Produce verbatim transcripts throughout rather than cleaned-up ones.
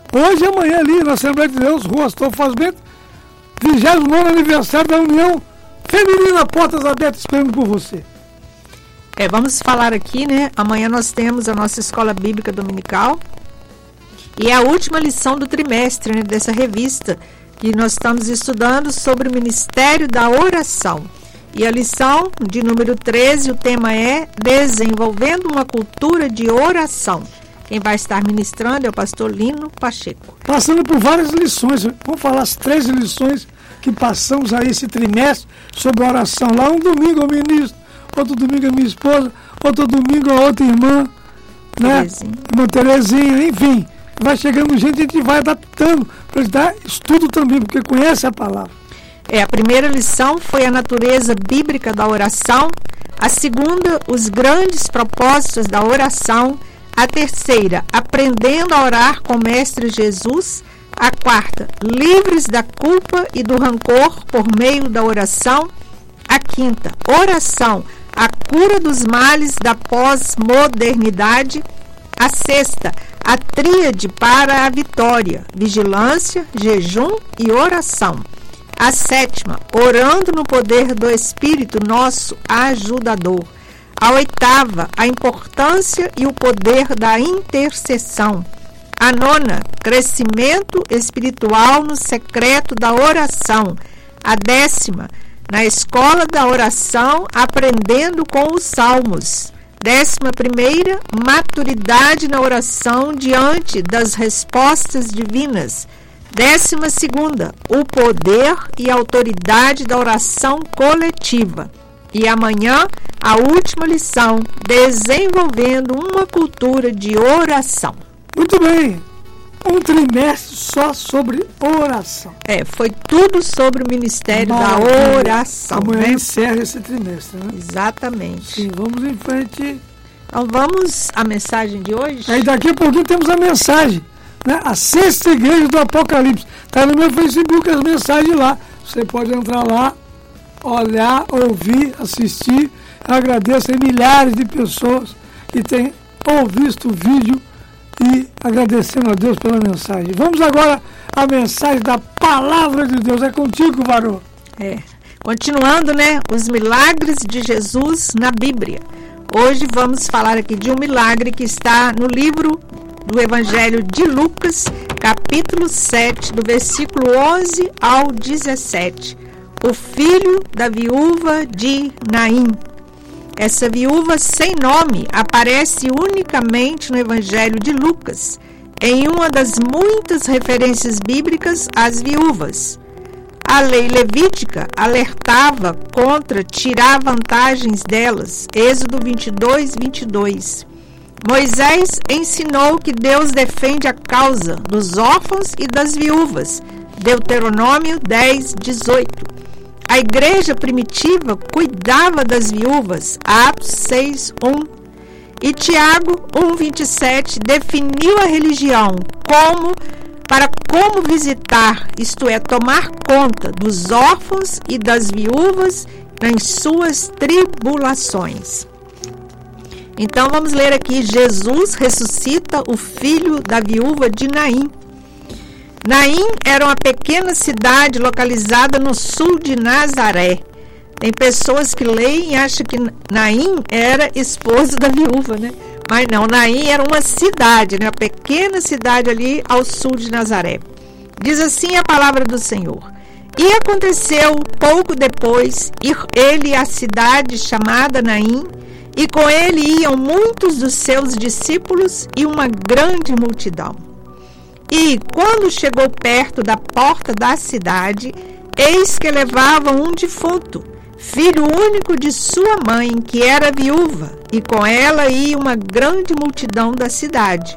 Hoje e amanhã ali na Assembleia de Deus, Rua Astolfo Vaz Bento, vigésimo nono aniversário da União Feminina, portas abertas esperando por você. É, vamos falar aqui, né? Amanhã nós temos a nossa Escola Bíblica Dominical e é a última lição do trimestre, né, dessa revista que nós estamos estudando sobre o Ministério da Oração. E a lição de número treze, o tema é Desenvolvendo uma Cultura de Oração. Quem vai estar ministrando é o pastor Lino Pacheco. Passando por várias lições, vamos falar as três lições que passamos aí esse trimestre sobre a oração. Lá um domingo eu ministro, outro domingo a minha esposa, outro domingo a outra irmã, né? Terezinha. Irmã Terezinha, enfim. Vai chegando gente, a gente vai adaptando para dar estudo também, porque conhece a palavra. É, a primeira lição foi a natureza bíblica da oração, a segunda, os grandes propósitos da oração, a terceira, aprendendo a orar com o Mestre Jesus, a quarta, livres da culpa e do rancor por meio da oração, a quinta, oração, a cura dos males da pós-modernidade, a sexta, a tríade para a vitória, vigilância, jejum e oração. A sétima, orando no poder do Espírito nosso ajudador. A oitava, a importância e o poder da intercessão. A nona, crescimento espiritual no secreto da oração. A décima, na escola da oração, aprendendo com os salmos. Décima primeira, maturidade na oração diante das respostas divinas. Décima segunda, o poder e autoridade da oração coletiva. E amanhã, a última lição, desenvolvendo uma cultura de oração. Muito bem, um trimestre só sobre oração. É, foi tudo sobre o Ministério Maravilha. da Oração. Amanhã né? encerra esse trimestre, né? Exatamente. Sim, vamos em frente. Então vamos à mensagem de hoje? Aí daqui a pouquinho temos a mensagem, né? A sexta igreja do Apocalipse. Está no meu Facebook as mensagens lá. Você pode entrar lá, olhar, ouvir, assistir. Eu agradeço a milhares de pessoas que têm ouvido o vídeo e agradecendo a Deus pela mensagem. Vamos agora à mensagem da Palavra de Deus. É contigo, Varô. É. Continuando, né? Os milagres de Jesus na Bíblia. Hoje vamos falar aqui de um milagre que está no livro do Evangelho de Lucas, capítulo sete, do versículo onze ao dezessete. O filho da viúva de Naim. Essa viúva sem nome aparece unicamente no Evangelho de Lucas, em uma das muitas referências bíblicas às viúvas. A lei levítica alertava contra tirar vantagens delas. Êxodo vinte e dois, vinte e dois. Moisés ensinou que Deus defende a causa dos órfãos e das viúvas. Deuteronômio dez, dezoito. A igreja primitiva cuidava das viúvas. Atos seis, um. E Tiago um, vinte e sete definiu a religião como para como visitar, isto é, tomar conta dos órfãos e das viúvas nas suas tribulações. Então vamos ler aqui, Jesus ressuscita o filho da viúva de Naim. Naim era uma pequena cidade localizada no sul de Nazaré. Tem pessoas que leem e acham que Naim era esposo da viúva, né? Mas não, Naim era uma cidade, né? Uma pequena cidade ali ao sul de Nazaré. Diz assim a palavra do Senhor. E aconteceu pouco depois, ir ele à cidade chamada Naim, e com ele iam muitos dos seus discípulos e uma grande multidão. E, quando chegou perto da porta da cidade, eis que levavam um defunto, filho único de sua mãe, que era viúva, e com ela ia uma grande multidão da cidade.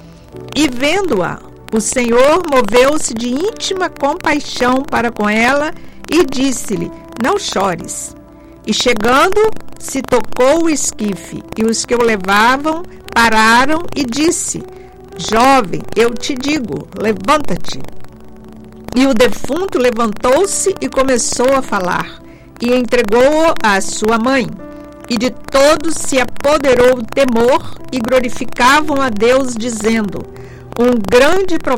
E vendo-a, o Senhor moveu-se de íntima compaixão para com ela e disse-lhe, não chores. E chegando, se tocou o esquife, e os que o levavam pararam e disse, jovem, eu te digo, levanta-te. E o defunto levantou-se e começou a falar, e entregou-o à sua mãe. E de todos se apoderou o temor, e glorificavam a Deus, dizendo, um grande